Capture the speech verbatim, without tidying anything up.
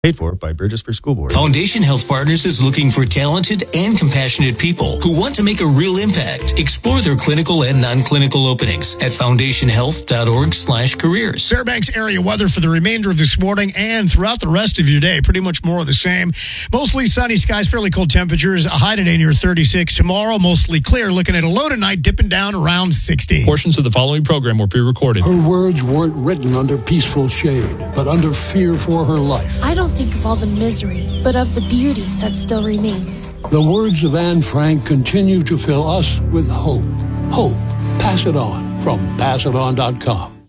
Paid for by Burgessburg School Board. Foundation Health Partners is looking for talented and compassionate people who want to make a real impact. Explore their clinical and non-clinical openings at foundationhealth.org slash careers. Fairbanks area weather for the remainder of this morning and throughout the rest of your day. Pretty much more of the same. Mostly sunny skies, fairly cold temperatures. A high today near thirty-six. Tomorrow, mostly clear. Looking at a low tonight, dipping down around sixty. Portions of the following program were pre-recorded. Her words weren't written under peaceful shade, but under fear for her life. I don't think of all the misery, but of the beauty that still remains. The words of Anne Frank continue to fill us with hope. Hope. Pass it on from pass it on dot com.